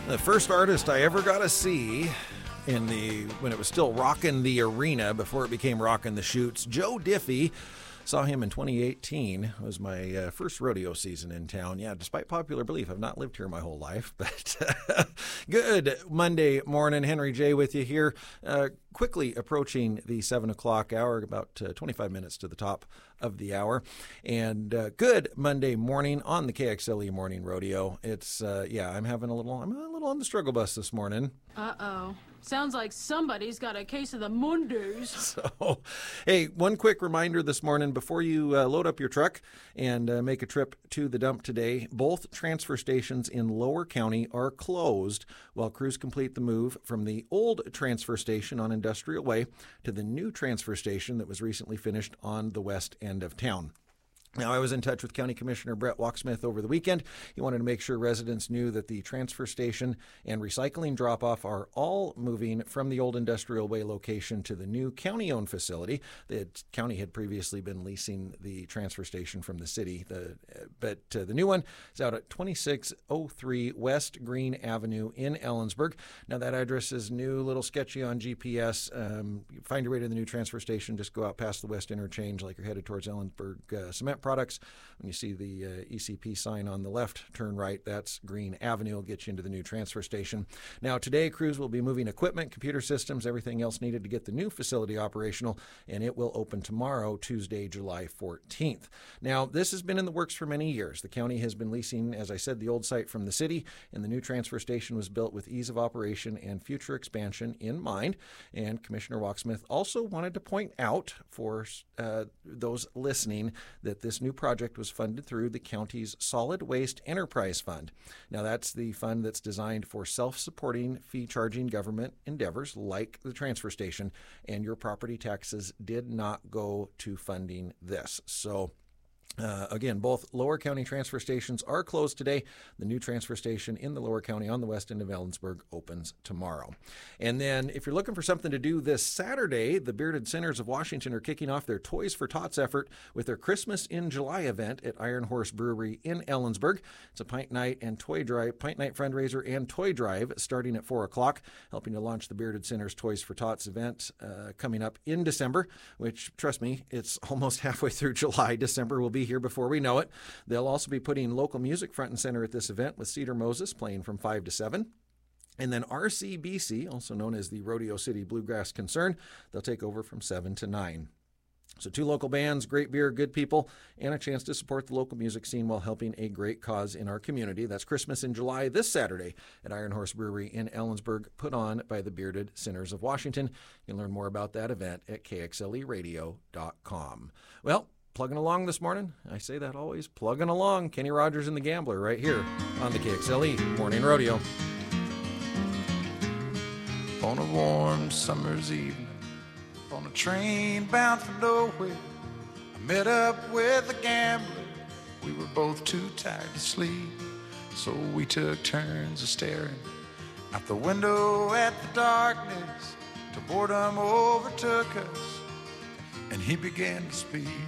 The first artist I ever got to see when it was still rockin' the arena before it became rockin' the chutes, Joe Diffie. Saw him in 2018. It was my first rodeo season in town. Yeah, despite popular belief, I've not lived here my whole life. But good Monday morning. Henry J. with you here. Quickly approaching the 7 o'clock hour, about 25 minutes to the top of the hour. And good Monday morning on the KXLE Morning Rodeo. It's, I'm a little on the struggle bus this morning. Uh-oh. Sounds like somebody's got a case of the Mundus. So, hey, one quick reminder this morning before you load up your truck and make a trip to the dump today. Both transfer stations in Lower County are closed while crews complete the move from the old transfer station on Industrial Way to the new transfer station that was recently finished on the west end of town. Now, I was in touch with County Commissioner Brett Walksmith over the weekend. He wanted to make sure residents knew that the transfer station and recycling drop-off are all moving from the old Industrial Way location to the new county-owned facility. The county had previously been leasing the transfer station from the city, but the new one is out at 2603 West Green Avenue in Ellensburg. Now, that address is new, a little sketchy on GPS. Find your way to the new transfer station. Just go out past the West Interchange like you're headed towards Ellensburg Cement Products. When you see the ECP sign on the left, turn right. That's Green Avenue. Will get you into the new transfer station. Now, today, crews will be moving equipment, computer systems, everything else needed to get the new facility operational, and it will open tomorrow, Tuesday, July 14th. Now, this has been in the works for many years. The county has been leasing, as I said, the old site from the city, and the new transfer station was built with ease of operation and future expansion in mind. And Commissioner Walksmith also wanted to point out for those listening that this new project was funded through the county's Solid Waste Enterprise Fund. Now, that's the fund that's designed for self-supporting, fee-charging government endeavors like the transfer station, and your property taxes did not go to funding this. So, again, both Lower County transfer stations are closed today. The new transfer station in the Lower County on the west end of Ellensburg opens tomorrow. And then if you're looking for something to do this Saturday, the Bearded Sinners of Washington are kicking off their Toys for Tots effort with their Christmas in July event at Iron Horse Brewery in Ellensburg. It's a pint night fundraiser and toy drive starting at 4 o'clock, helping to launch the Bearded Sinners Toys for Tots event coming up in December, which, trust me, it's almost halfway through July. December will be here before we know it. They'll also be putting local music front and center at this event with Cedar Moses playing from 5 to 7. And then RCBC, also known as the Rodeo City Bluegrass Concern, they'll take over from 7 to 9. So 2 local bands, great beer, good people, and a chance to support the local music scene while helping a great cause in our community. That's Christmas in July this Saturday at Iron Horse Brewery in Ellensburg, put on by the Bearded Sinners of Washington. You can learn more about that event at kxleradio.com. Well, plugging along this morning. I say that always. Plugging along. Kenny Rogers and the Gambler right here on the KXLE Morning Rodeo. On a warm summer's evening, on a train bound for nowhere, I met up with a gambler. We were both too tired to sleep, so we took turns of staring out the window at the darkness till boredom overtook us and he began to speak.